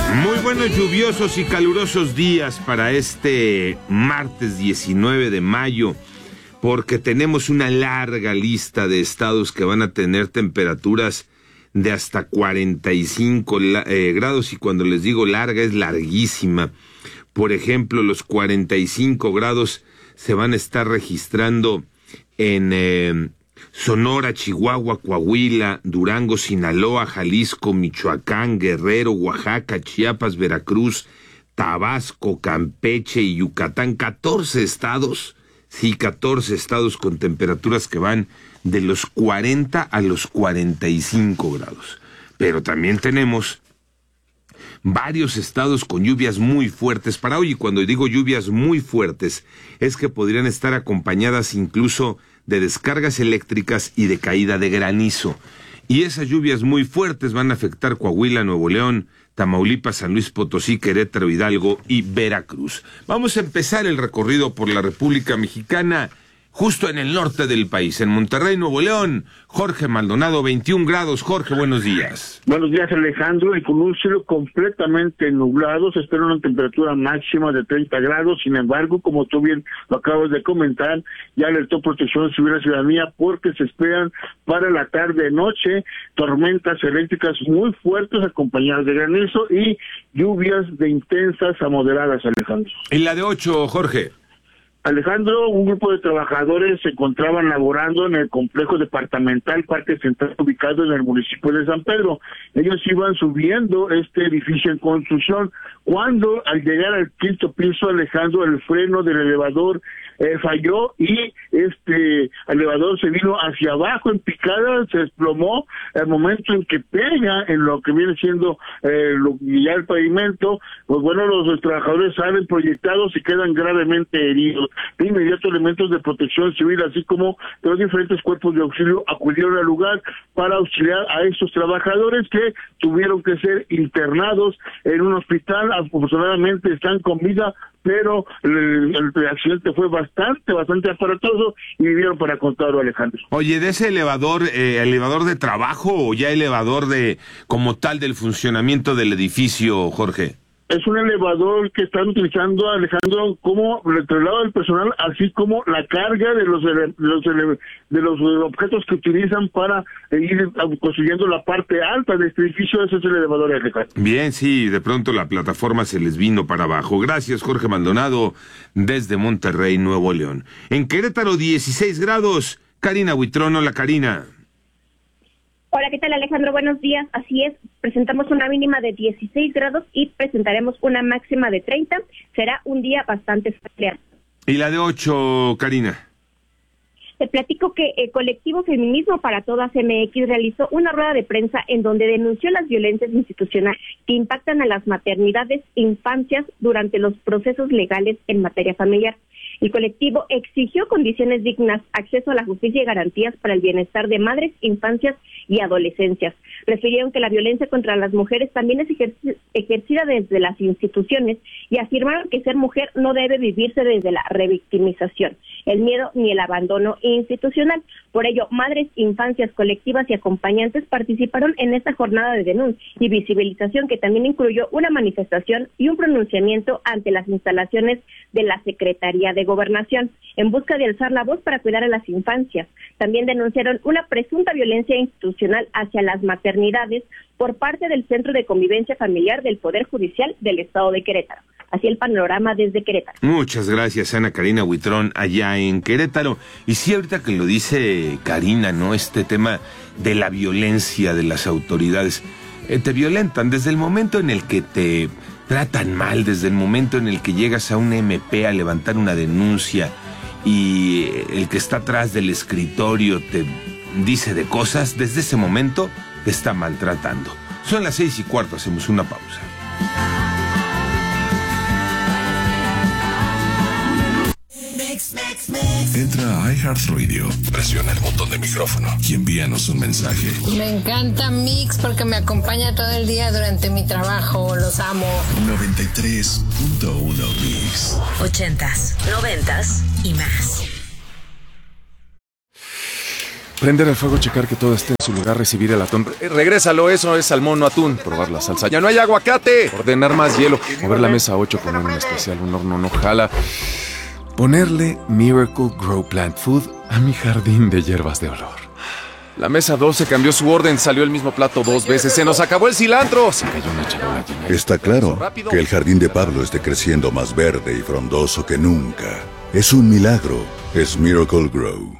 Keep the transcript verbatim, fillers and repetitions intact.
Muy buenos, lluviosos y calurosos días para este martes diecinueve de mayo, porque tenemos una larga lista de estados que van a tener temperaturas de hasta cuarenta y cinco eh, grados, y cuando les digo larga es larguísima. Por ejemplo, los cuarenta y cinco grados se van a estar registrando en eh, Sonora, Chihuahua, Coahuila, Durango, Sinaloa, Jalisco, Michoacán, Guerrero, Oaxaca, Chiapas, Veracruz, Tabasco, Campeche y Yucatán. catorce estados, sí, catorce estados con temperaturas que van de los cuarenta a los cuarenta y cinco grados. Pero también tenemos varios estados con lluvias muy fuertes para hoy, y cuando digo lluvias muy fuertes es que podrían estar acompañadas incluso de descargas eléctricas y de caída de granizo. Y esas lluvias muy fuertes van a afectar Coahuila, Nuevo León, Tamaulipas, San Luis Potosí, Querétaro, Hidalgo y Veracruz. Vamos a empezar el recorrido por la República Mexicana, justo en el norte del país, en Monterrey, Nuevo León. Jorge Maldonado, veintiún grados. Jorge, buenos días. Buenos días, Alejandro. Y con un cielo completamente nublado, se espera una temperatura máxima de treinta grados. Sin embargo, como tú bien lo acabas de comentar, ya alertó Protección Civil a la ciudadanía porque se esperan para la tarde-noche tormentas eléctricas muy fuertes acompañadas de granizo y lluvias de intensas a moderadas, Alejandro. ¿Y la de ocho, Jorge? Alejandro, un grupo de trabajadores se encontraban laborando en el complejo departamental Parque Central ubicado en el municipio de San Pedro. Ellos iban subiendo este edificio en construcción cuando al llegar al quinto piso, Alejandro, el freno del elevador eh, falló y este elevador se vino hacia abajo en picada, se desplomó. Al momento en que pega en lo que viene siendo eh, lo, ya el pavimento, pues bueno, los, los trabajadores salen proyectados y quedan gravemente heridos. De inmediato, elementos de Protección Civil, así como de los diferentes cuerpos de auxilio, acudieron al lugar para auxiliar a estos trabajadores que tuvieron que ser internados en un hospital. Afortunadamente están con vida, pero el, el accidente fue bastante, bastante aparatoso y vivieron para contarlo, Alejandro. Oye, ¿de ese elevador, eh, elevador de trabajo o ya elevador de como tal del funcionamiento del edificio, Jorge? Es un elevador que están utilizando, Alejandro, como el traslado del personal, así como la carga de los de los, de los objetos que utilizan para ir construyendo la parte alta de este edificio. Ese es el elevador, Alejandro. Bien, sí, de pronto la plataforma se les vino para abajo. Gracias, Jorge Maldonado, desde Monterrey, Nuevo León. En Querétaro, dieciséis grados. Karina Huitrón, hola, Karina. Hola, ¿qué tal, Alejandro? Buenos días. Así es, presentamos una mínima de dieciséis grados y presentaremos una máxima de treinta. Será un día bastante soleado. ¿Y la de ocho, Karina? Te platico que el colectivo Feminismo para Todas M X realizó una rueda de prensa en donde denunció las violencias institucionales que impactan a las maternidades e infancias durante los procesos legales en materia familiar. El colectivo exigió condiciones dignas, acceso a la justicia y garantías para el bienestar de madres, infancias y adolescencias. Refirieron que la violencia contra las mujeres también es ejerc- ejercida desde las instituciones y afirmaron que ser mujer no debe vivirse desde la revictimización, el miedo ni el abandono institucional. Por ello, madres, infancias, colectivas y acompañantes participaron en esta jornada de denuncia y visibilización que también incluyó una manifestación y un pronunciamiento ante las instalaciones de la Secretaría de Gobernación en busca de alzar la voz para cuidar a las infancias. También denunciaron una presunta violencia institucional hacia las maternidades por parte del Centro de Convivencia Familiar del Poder Judicial del Estado de Querétaro. Así el panorama desde Querétaro. Muchas gracias, Ana Karina Huitrón, allá en Querétaro. Y sí, ahorita que lo dice Karina, ¿no? Este tema de la violencia de las autoridades. Eh, te violentan desde el momento en el que te tratan mal, desde el momento en el que llegas a un M P a levantar una denuncia y el que está atrás del escritorio te dice de cosas, desde ese momento te está maltratando. Son las seis y cuarto, hacemos una pausa. Entra a iHeartRadio, presiona el botón de micrófono y envíanos un mensaje. Me encanta Mix porque me acompaña todo el día durante mi trabajo. Los amo. noventa y tres punto uno Mix. Ochentas, noventas y más. Prender el fuego, checar que todo esté en su lugar, recibir el atún. Re- regrésalo, eso es salmón, no atún. Probar la salsa. ¡Ya no hay aguacate! Ordenar más hielo. Mover la mesa ocho, poner un especial, un horno no jala. Ponerle Miracle Grow Plant Food a mi jardín de hierbas de olor. La mesa doce cambió su orden, salió el mismo plato dos veces. ¡Se nos acabó el cilantro! Se cayó una charola llena de- Está claro que el jardín de Pablo esté creciendo más verde y frondoso que nunca. Es un milagro. Es Miracle Grow.